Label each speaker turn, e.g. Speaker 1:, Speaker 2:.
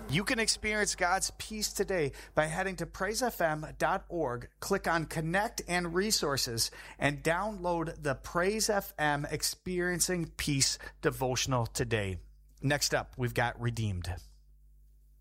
Speaker 1: You can experience God's peace today by heading to praisefm.org, click on Connect and Resources, and download the Praise FM Experiencing Peace devotional today. Next up, we've got Redeemed.